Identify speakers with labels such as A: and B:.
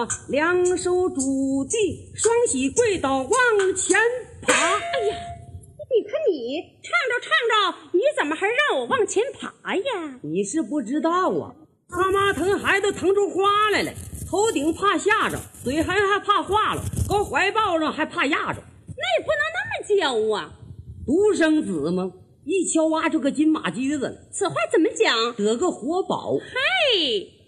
A: 两手拄地，双膝跪倒往前爬。
B: 哎呀，你看你唱着唱着，你怎么还让我往前爬呀？
A: 你是不知道啊，他妈疼孩子疼出花来了，头顶怕吓着，嘴还怕化了，搁怀抱上还怕压着。
B: 那也不能那么教啊！
A: 独生子嘛，一敲挖出个金马驹子了。
B: 此话怎么讲？
A: 得个活宝。
B: 嘿。